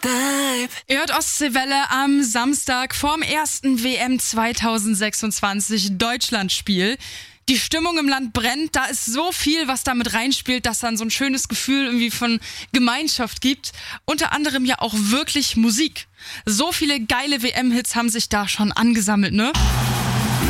Ihr hört Ostseewelle am Samstag vorm ersten WM 2026 Deutschlandspiel. Die Stimmung im Land brennt, da ist so viel, was da mit reinspielt, dass dann so ein schönes Gefühl irgendwie von Gemeinschaft gibt. Unter anderem ja auch wirklich Musik. So viele geile WM-Hits haben sich da schon angesammelt, ne?